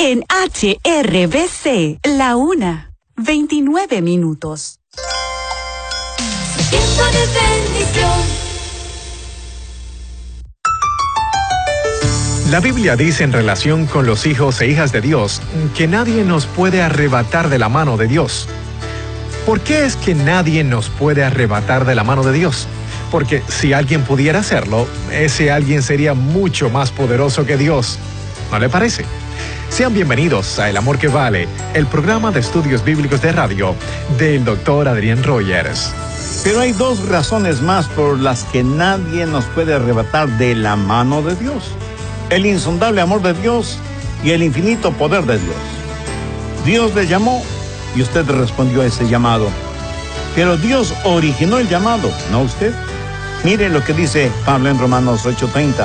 En HRBC, la 1:29. Tiempo de bendición. La Biblia dice en relación con los hijos e hijas de Dios que nadie nos puede arrebatar de la mano de Dios. ¿Por qué es que nadie nos puede arrebatar de la mano de Dios? Porque si alguien pudiera hacerlo, ese alguien sería mucho más poderoso que Dios. ¿No le parece? Sean bienvenidos a El Amor que Vale, el programa de estudios bíblicos de radio del Dr. Adrián Rogers. Pero hay dos razones más por las que nadie nos puede arrebatar de la mano de Dios: el insondable amor de Dios y el infinito poder de Dios. Dios le llamó y usted respondió a ese llamado. Pero Dios originó el llamado, no usted. Mire lo que dice Pablo en Romanos 8:30.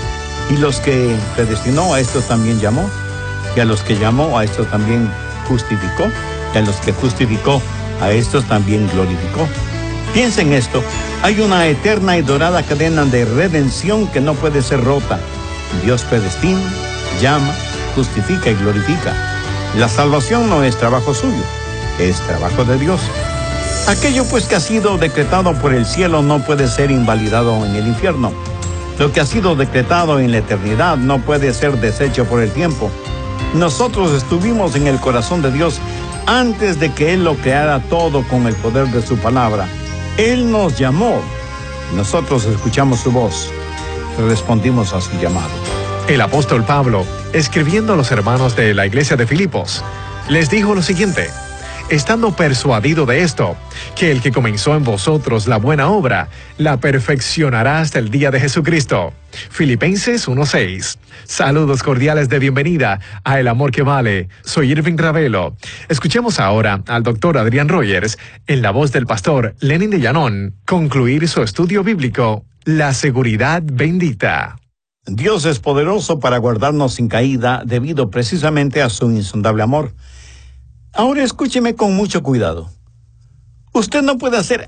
Y los que predestinó, a estos también llamó. Y a los que llamó, a estos también justificó. Y a los que justificó, a estos también glorificó. Piensen esto: hay una eterna y dorada cadena de redención que no puede ser rota. Dios predestina, llama, justifica y glorifica. La salvación no es trabajo suyo, es trabajo de Dios. Aquello pues que ha sido decretado por el cielo no puede ser invalidado en el infierno. Lo que ha sido decretado en la eternidad no puede ser deshecho por el tiempo. Nosotros estuvimos en el corazón de Dios antes de que Él lo creara todo con el poder de su palabra. Él nos llamó, nosotros escuchamos su voz, respondimos a su llamado. El apóstol Pablo, escribiendo a los hermanos de la iglesia de Filipos, les dijo lo siguiente: estando persuadido de esto, que el que comenzó en vosotros la buena obra, la perfeccionará hasta el día de Jesucristo. Filipenses 1:6. Saludos cordiales de bienvenida a El Amor que Vale. Soy Irving Ravelo. Escuchemos ahora al Dr. Adrián Rogers, en la voz del pastor Lenin de Llanón, concluir su estudio bíblico, La Seguridad Bendita. Dios es poderoso para guardarnos sin caída debido precisamente a su insondable amor. Ahora escúcheme con mucho cuidado. Usted no puede hacer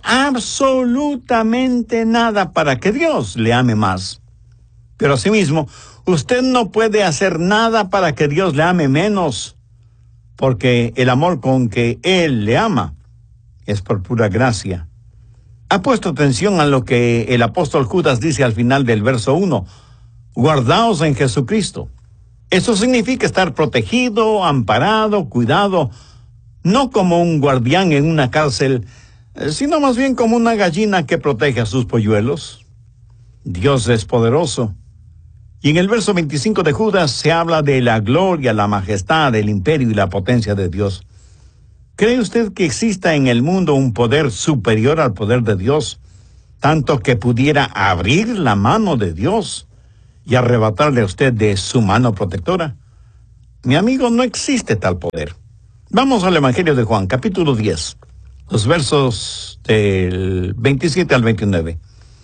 absolutamente nada para que Dios le ame más. Pero asimismo, usted no puede hacer nada para que Dios le ame menos, porque el amor con que Él le ama es por pura gracia. ¿Ha puesto atención a lo que el apóstol Judas dice al final del verso 1? Guardaos en Jesucristo. Eso significa estar protegido, amparado, cuidado, no como un guardián en una cárcel, sino más bien como una gallina que protege a sus polluelos. Dios es poderoso. Y en el verso 25 de Judas se habla de la gloria, la majestad, el imperio y la potencia de Dios. ¿Cree usted que exista en el mundo un poder superior al poder de Dios, tanto que pudiera abrir la mano de Dios y arrebatarle a usted de su mano protectora? Mi amigo, no existe tal poder. Vamos al Evangelio de Juan, capítulo 10, los versos del 27 al 29.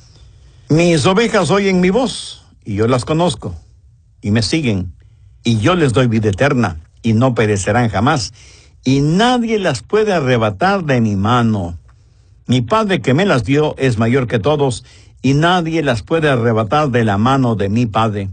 Mis ovejas oyen mi voz, y yo las conozco, y me siguen, y yo les doy vida eterna, y no perecerán jamás, y nadie las puede arrebatar de mi mano. Mi Padre que me las dio es mayor que todos, y nadie las puede arrebatar de la mano de mi Padre.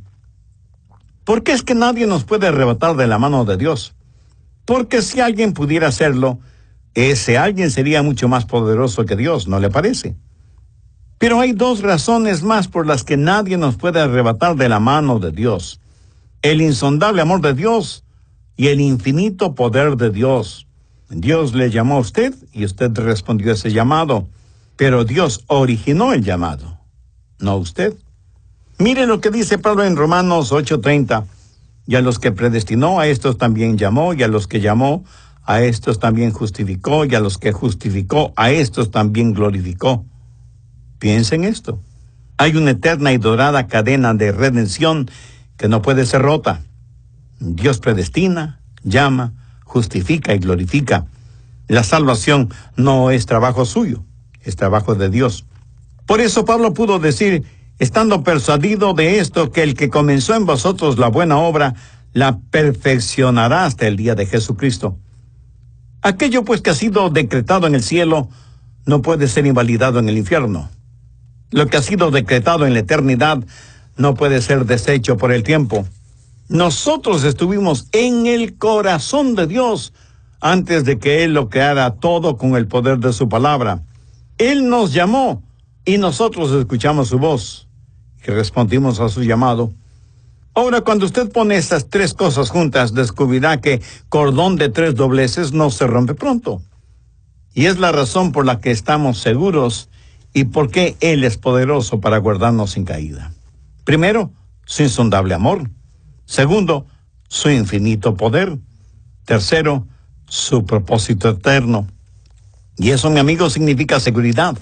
¿Por qué es que nadie nos puede arrebatar de la mano de Dios? Porque si alguien pudiera hacerlo, ese alguien sería mucho más poderoso que Dios, ¿no le parece? Pero hay dos razones más por las que nadie nos puede arrebatar de la mano de Dios: el insondable amor de Dios y el infinito poder de Dios. Dios le llamó a usted y usted respondió a ese llamado, pero Dios originó el llamado, no usted. Mire lo que dice Pablo en Romanos 8:30. Y a los que predestinó, a estos también llamó, y a los que llamó, a estos también justificó, y a los que justificó, a estos también glorificó. Piensen esto: hay una eterna y dorada cadena de redención que no puede ser rota. Dios predestina, llama, justifica y glorifica. La salvación no es trabajo suyo, es trabajo de Dios. Por eso Pablo pudo decir, estando persuadido de esto, que el que comenzó en vosotros la buena obra, la perfeccionará hasta el día de Jesucristo. Aquello pues que ha sido decretado en el cielo no puede ser invalidado en el infierno. Lo que ha sido decretado en la eternidad no puede ser deshecho por el tiempo. Nosotros estuvimos en el corazón de Dios antes de que Él lo creara todo con el poder de su palabra. Él nos llamó y nosotros escuchamos su voz y respondimos a su llamado. Ahora, cuando usted pone estas tres cosas juntas, descubrirá que cordón de tres dobleces no se rompe pronto. Y es la razón por la que estamos seguros y por qué Él es poderoso para guardarnos sin caída. Primero, su insondable amor. Segundo, su infinito poder. Tercero, su propósito eterno. Y eso, mi amigo, significa seguridad.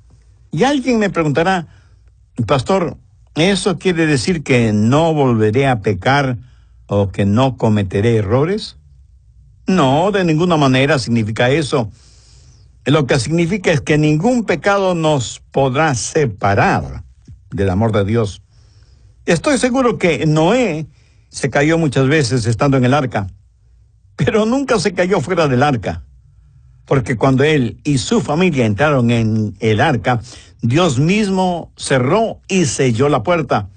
Y alguien me preguntará, pastor, ¿eso quiere decir que no volveré a pecar o que no cometeré errores? No, de ninguna manera significa eso. Lo que significa es que ningún pecado nos podrá separar del amor de Dios. Estoy seguro que Noé se cayó muchas veces estando en el arca, pero nunca se cayó fuera del arca, porque cuando él y su familia entraron en el arca, Dios mismo cerró y selló la puerta.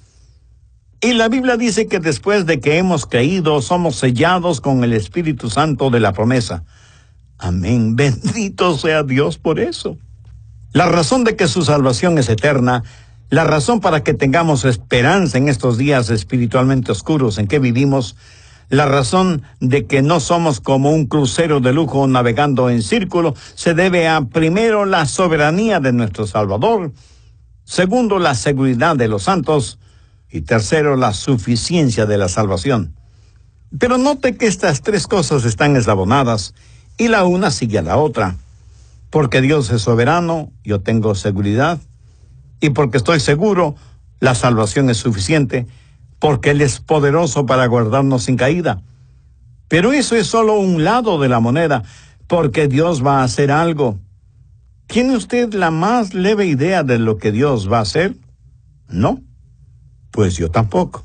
Y la Biblia dice que después de que hemos creído, somos sellados con el Espíritu Santo de la promesa. Amén. Bendito sea Dios por eso. La razón de que su salvación es eterna, la razón para que tengamos esperanza en estos días espiritualmente oscuros en que vivimos, la razón de que no somos como un crucero de lujo navegando en círculo, se debe a, primero, la soberanía de nuestro Salvador, segundo, la seguridad de los santos, y tercero, la suficiencia de la salvación. Pero note que estas tres cosas están eslabonadas, y la una sigue a la otra. Porque Dios es soberano, yo tengo seguridad, y porque estoy seguro, la salvación es suficiente, porque Él es poderoso para guardarnos sin caída. Pero eso es solo un lado de la moneda, porque Dios va a hacer algo. ¿Tiene usted la más leve idea de lo que Dios va a hacer? ¿No? Pues yo tampoco.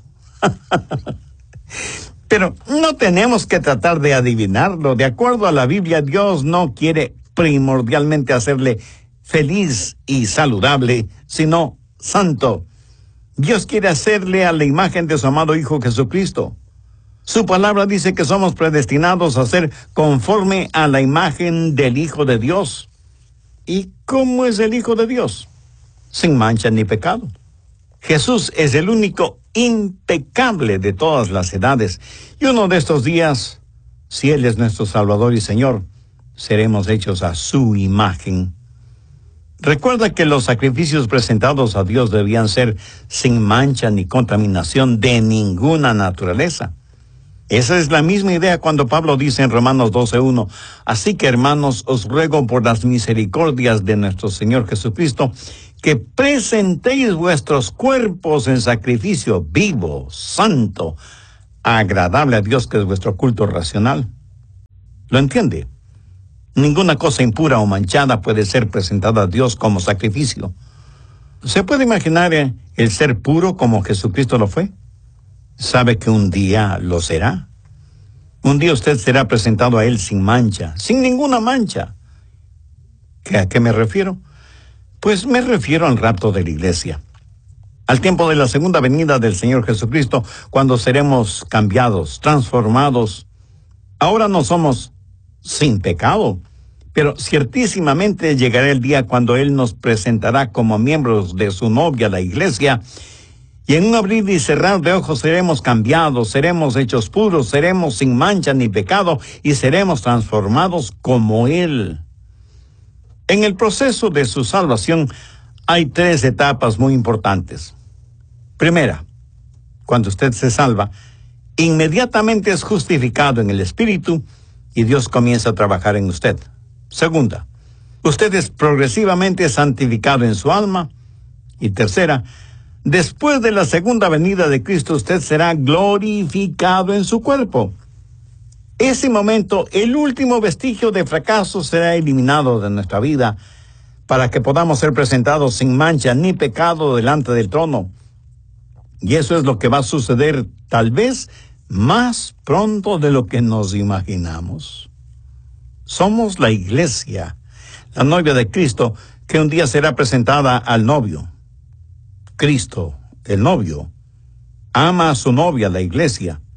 Pero no tenemos que tratar de adivinarlo. De acuerdo a la Biblia, Dios no quiere primordialmente hacerle feliz y saludable, sino santo. Dios quiere hacerle a la imagen de su amado Hijo Jesucristo. Su palabra dice que somos predestinados a ser conforme a la imagen del Hijo de Dios. ¿Y cómo es el Hijo de Dios? Sin mancha ni pecado. Jesús es el único impecable de todas las edades. Y uno de estos días, si Él es nuestro Salvador y Señor, seremos hechos a su imagen. Recuerda que los sacrificios presentados a Dios debían ser sin mancha ni contaminación de ninguna naturaleza. Esa es la misma idea cuando Pablo dice en Romanos 12:1, así que hermanos, os ruego por las misericordias de nuestro Señor Jesucristo, que presentéis vuestros cuerpos en sacrificio vivo, santo, agradable a Dios, que es vuestro culto racional. ¿Lo entiende? Ninguna cosa impura o manchada puede ser presentada a Dios como sacrificio. ¿Se puede imaginar el ser puro como Jesucristo lo fue? ¿Sabe que un día lo será? Un día usted será presentado a Él sin mancha, sin ninguna mancha. ¿A qué me refiero? Pues me refiero al rapto de la iglesia. Al tiempo de la segunda venida del Señor Jesucristo, cuando seremos cambiados, transformados. Ahora no somos sin pecado, pero ciertísimamente llegará el día cuando Él nos presentará como miembros de su novia, la iglesia, y en un abrir y cerrar de ojos seremos cambiados, seremos hechos puros, seremos sin mancha ni pecado, y seremos transformados como Él. En el proceso de su salvación hay tres etapas muy importantes. Primera, cuando usted se salva, inmediatamente es justificado en el Espíritu y Dios comienza a trabajar en usted. Segunda, usted es progresivamente santificado en su alma. Y tercera, después de la segunda venida de Cristo, usted será glorificado en su cuerpo. Ese momento, el último vestigio de fracaso será eliminado de nuestra vida para que podamos ser presentados sin mancha ni pecado delante del trono. Y eso es lo que va a suceder tal vez más pronto de lo que nos imaginamos. Somos la iglesia, la novia de Cristo, que un día será presentada al novio. Cristo, el novio, ama a su novia, la iglesia.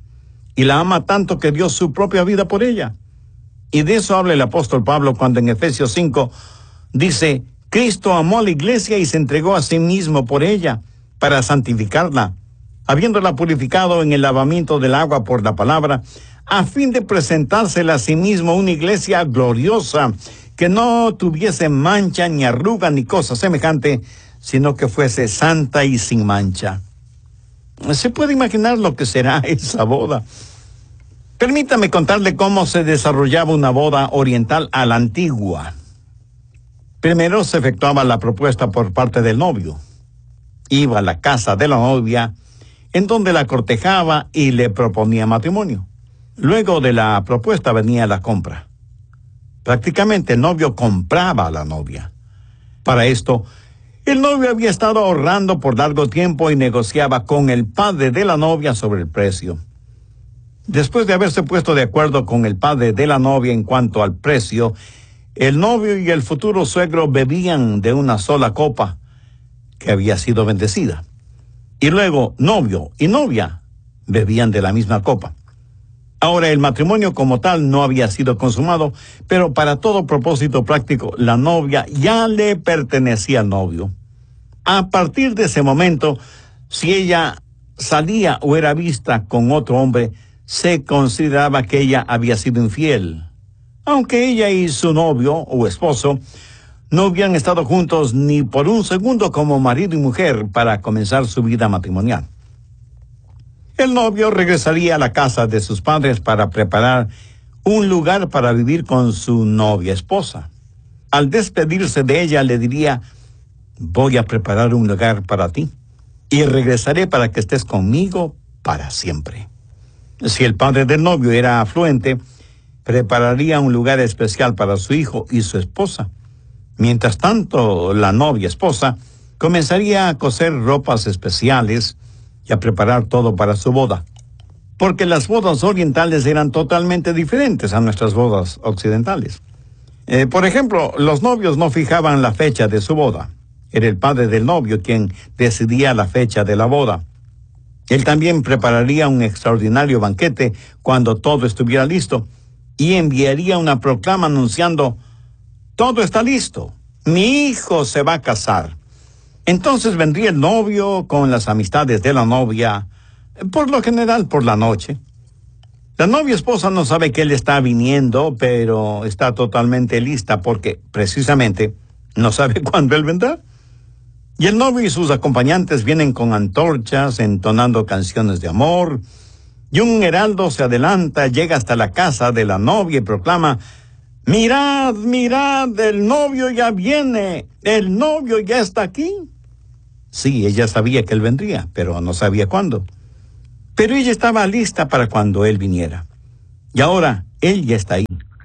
y la ama tanto que dio su propia vida por ella. Y de eso habla el apóstol Pablo cuando en Efesios 5 dice: Cristo amó a la iglesia y se entregó a sí mismo por ella, para santificarla, habiéndola purificado en el lavamiento del agua por la palabra, a fin de presentársela a sí mismo una iglesia gloriosa, que no tuviese mancha, ni arruga, ni cosa semejante, sino que fuese santa y sin mancha. ¿Se puede imaginar lo que será esa boda? Permítame contarle cómo se desarrollaba una boda oriental a la antigua. Primero se efectuaba la propuesta por parte del novio. Iba a la casa de la novia, en donde la cortejaba y le proponía matrimonio. Luego de la propuesta venía la compra. Prácticamente el novio compraba a la novia. Para esto, el novio había estado ahorrando por largo tiempo y negociaba con el padre de la novia sobre el precio. Después de haberse puesto de acuerdo con el padre de la novia en cuanto al precio, el novio y el futuro suegro bebían de una sola copa que había sido bendecida. Y luego novio y novia bebían de la misma copa. Ahora el matrimonio como tal no había sido consumado, pero para todo propósito práctico, la novia ya le pertenecía al novio. A partir de ese momento, si ella salía o era vista con otro hombre, se consideraba que ella había sido infiel, aunque ella y su novio o esposo no habían estado juntos ni por un segundo como marido y mujer para comenzar su vida matrimonial. El novio regresaría a la casa de sus padres para preparar un lugar para vivir con su novia esposa. Al despedirse de ella le diría: voy a preparar un lugar para ti y regresaré para que estés conmigo para siempre. Si el padre del novio era afluente, prepararía un lugar especial para su hijo y su esposa. Mientras tanto, la novia esposa comenzaría a coser ropas especiales y a preparar todo para su boda, porque las bodas orientales eran totalmente diferentes a nuestras bodas occidentales. Por ejemplo, los novios no fijaban la fecha de su boda. Era el padre del novio quien decidía la fecha de la boda. Él también prepararía un extraordinario banquete cuando todo estuviera listo y enviaría una proclama anunciando: todo está listo, mi hijo se va a casar. Entonces vendría el novio con las amistades de la novia, por lo general por la noche. La novia esposa no sabe que él está viniendo, pero está totalmente lista porque precisamente no sabe cuándo él vendrá. Y el novio y sus acompañantes vienen con antorchas, entonando canciones de amor, y un heraldo se adelanta, llega hasta la casa de la novia y proclama: mirad, mirad, el novio ya viene, el novio ya está aquí. Sí, ella sabía que él vendría, pero no sabía cuándo. Pero ella estaba lista para cuando él viniera. Y ahora él ya está ahí.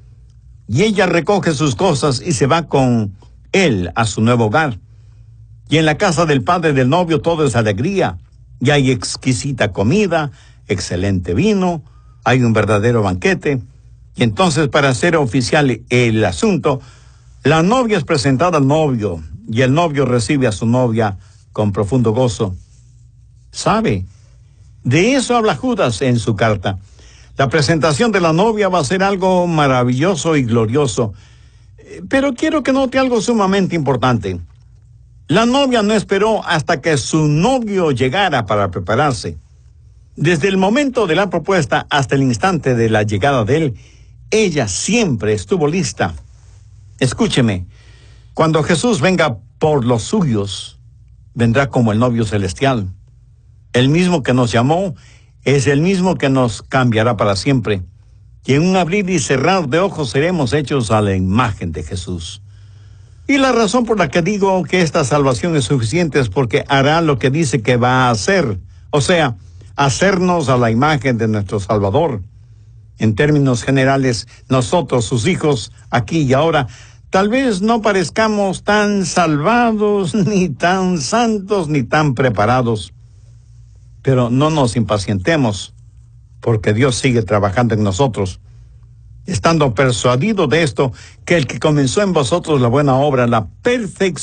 Y ella recoge sus cosas y se va con él a su nuevo hogar. Y en la casa del padre del novio todo es alegría. Y hay exquisita comida, excelente vino, hay un verdadero banquete. Y entonces, para hacer oficial el asunto, la novia es presentada al novio y el novio recibe a su novia con profundo gozo. ¿Sabe? De eso habla Judas en su carta. La presentación de la novia va a ser algo maravilloso y glorioso. Pero quiero que note algo sumamente importante. La novia no esperó hasta que su novio llegara para prepararse. Desde el momento de la propuesta hasta el instante de la llegada de él, ella siempre estuvo lista. Escúcheme, cuando Jesús venga por los suyos, vendrá como el novio celestial. El mismo que nos llamó es el mismo que nos cambiará para siempre. Y en un abrir y cerrar de ojos seremos hechos a la imagen de Jesús. Y la razón por la que digo que esta salvación es suficiente es porque hará lo que dice que va a hacer. O sea, hacernos a la imagen de nuestro Salvador. En términos generales, nosotros, sus hijos, aquí y ahora, tal vez no parezcamos tan salvados, ni tan santos, ni tan preparados. Pero no nos impacientemos, porque Dios sigue trabajando en nosotros, estando persuadido de esto, que el que comenzó en vosotros la buena obra la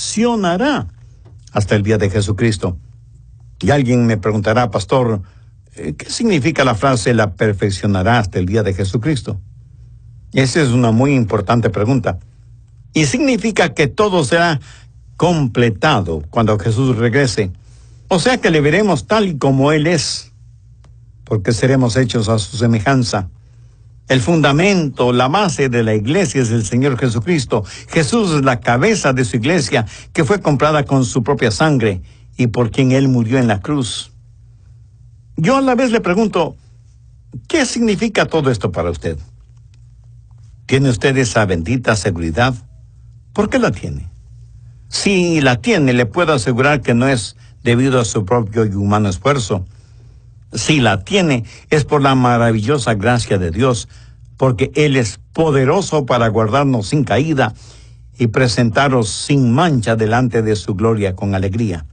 perfeccionará hasta el día de Jesucristo. Y alguien me preguntará: pastor, ¿Qué significa la frase la perfeccionará hasta el día de Jesucristo? Esa es una muy importante pregunta. Y significa que todo será completado cuando Jesús regrese. O sea que le veremos tal y como Él es, porque seremos hechos a su semejanza. El fundamento, la base de la iglesia es el Señor Jesucristo. Jesús es la cabeza de su iglesia, que fue comprada con su propia sangre y por quien Él murió en la cruz. Yo a la vez le pregunto, ¿qué significa todo esto para usted? ¿Tiene usted esa bendita seguridad? ¿Por qué la tiene? Si la tiene, le puedo asegurar que no es debido a su propio y humano esfuerzo. Si la tiene, es por la maravillosa gracia de Dios, porque Él es poderoso para guardarnos sin caída y presentaros sin mancha delante de su gloria con alegría.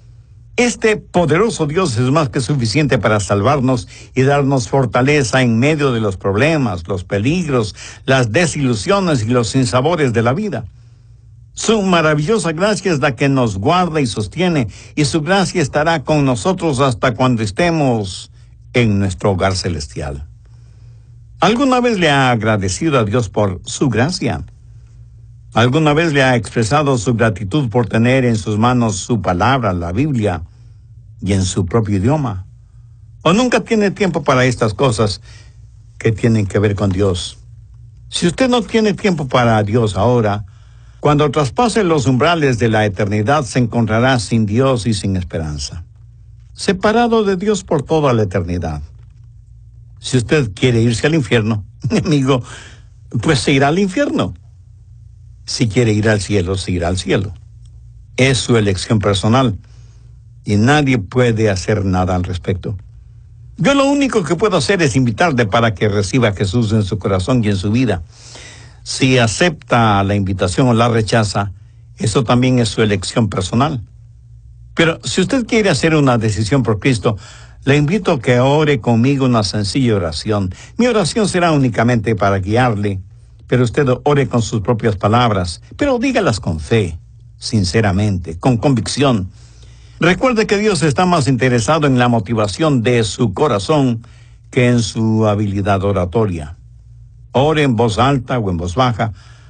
Este poderoso Dios es más que suficiente para salvarnos y darnos fortaleza en medio de los problemas, los peligros, las desilusiones y los sinsabores de la vida. Su maravillosa gracia es la que nos guarda y sostiene, y su gracia estará con nosotros hasta cuando estemos en nuestro hogar celestial. ¿Alguna vez le ha agradecido a Dios por su gracia? ¿Alguna vez le ha expresado su gratitud por tener en sus manos su palabra, la Biblia, y en su propio idioma? ¿O nunca tiene tiempo para estas cosas que tienen que ver con Dios? Si usted no tiene tiempo para Dios ahora, cuando traspase los umbrales de la eternidad se encontrará sin Dios y sin esperanza, separado de Dios por toda la eternidad. Si usted quiere irse al infierno, amigo, pues se irá al infierno. Si quiere ir al cielo, se irá al cielo. Es su elección personal y nadie puede hacer nada al respecto. Yo lo único que puedo hacer es invitarle para que reciba a Jesús en su corazón y en su vida. Si acepta la invitación o la rechaza, eso también es su elección personal. Pero si usted quiere hacer una decisión por Cristo, le invito a que ore conmigo una sencilla oración. Mi oración será únicamente para guiarle, pero usted ore con sus propias palabras, pero dígalas con fe, sinceramente, con convicción. Recuerde que Dios está más interesado en la motivación de su corazón que en su habilidad oratoria. Ore en voz alta o en voz baja,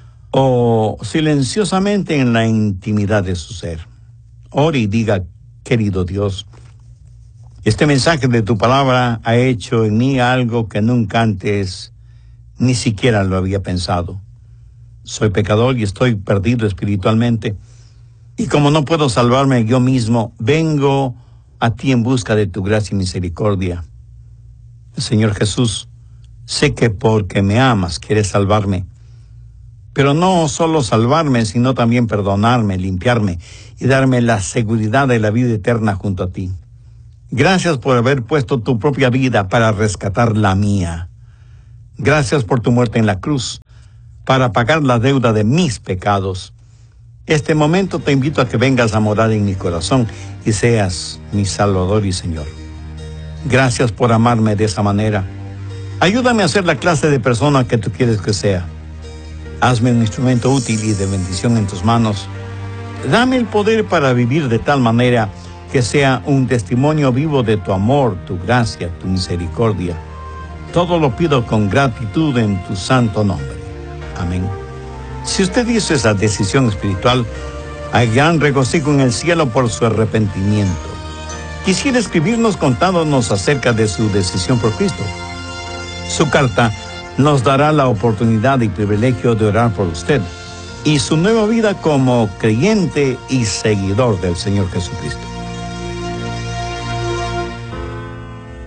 o silenciosamente en la intimidad de su ser. Ore y diga, querido Dios, este mensaje de tu palabra ha hecho en mí algo que nunca antes ni siquiera lo había pensado. Soy pecador y estoy perdido espiritualmente. Y como no puedo salvarme yo mismo, vengo a ti en busca de tu gracia y misericordia. Señor Jesús, sé que porque me amas quieres salvarme, pero no solo salvarme, sino también perdonarme, limpiarme y darme la seguridad de la vida eterna junto a ti. Gracias por haber puesto tu propia vida para rescatar la mía. Gracias por tu muerte en la cruz, para pagar la deuda de mis pecados. Este momento te invito a que vengas a morar en mi corazón y seas mi Salvador y Señor. Gracias por amarme de esa manera. Ayúdame a ser la clase de persona que tú quieres que sea. Hazme un instrumento útil y de bendición en tus manos. Dame el poder para vivir de tal manera que sea un testimonio vivo de tu amor, tu gracia, tu misericordia. Todo lo pido con gratitud en tu santo nombre. Amén. Si usted hizo esa decisión espiritual, hay gran regocijo en el cielo por su arrepentimiento. Quisiera escribirnos contándonos acerca de su decisión por Cristo. Su carta nos dará la oportunidad y privilegio de orar por usted y su nueva vida como creyente y seguidor del Señor Jesucristo.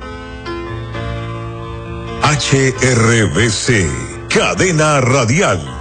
HRBC, Cadena Radial.